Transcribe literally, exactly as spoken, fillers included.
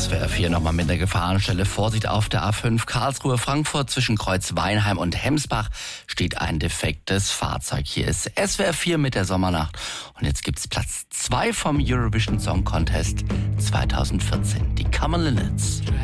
S W R vier nochmal mit der Gefahrenstelle. Vorsicht auf der A fünf Karlsruhe-Frankfurt zwischen Kreuzweinheim und Hemsbach steht ein defektes Fahrzeug. Hier ist S W R vier mit der Sommernacht. Und jetzt gibt's Platz zwei vom Eurovision Song Contest zweitausendvierzehn. Die Common Linnets.